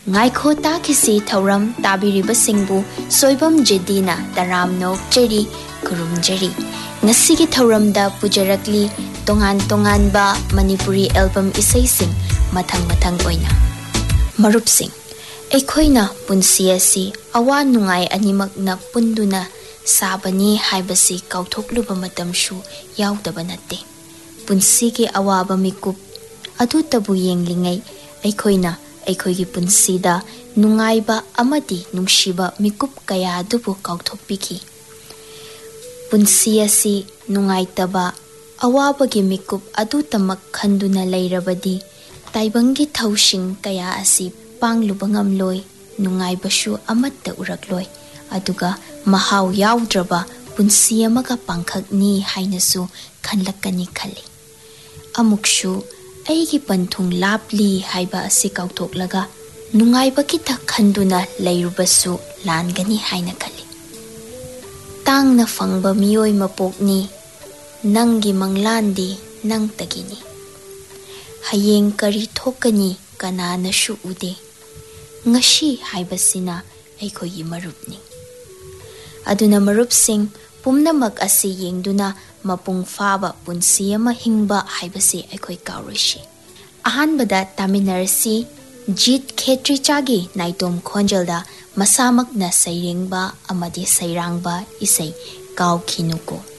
Ngaiko takisi thauram tabiribasingbu soibam jedina taramnok jeri kurumjeri. Ngasigi thauramda pujarakli tongan ba Manipuri album isaising mathang oina. Marupsing, aikoina punsi asi awa nungai animakna punduna sabani haibasi kauthokluba matamshu yaudaba natte. Punsigi awaba mikup adu tabu yenglingai aikoina aikoigi punsida nungaiba amadi nungshiba mikup kaya dubu kauthokpiki. Punsi asi nungaitaba awabagi mikup adu tamak khanduna lairabadi taibangi thaushing kaya asi panglubangam nungaibashu amatta urakloi aduga mahau yaudraba punsi amaga pangkhakni hainasu khanlakani khali. Amukshu aigi panthung lapli haiba asi kauthoklaga nungaiba kita khanduna leirubasu langani haina khali. Tangna fangba miyoi mapokni nangi manglandi nang tagini. Hayeng kari thokani kanana shu ude. Ngashi haibasina aikogi marupni. Aduna marupsing pumnamak asi yengduna mapung faba punsi ama hingba haibasi aikoi kaurushi. Ahanbada taminarasi Jit Khetrichagi naitom khonjalda masamak na sairengba amadi sairangba isai kau khinuko.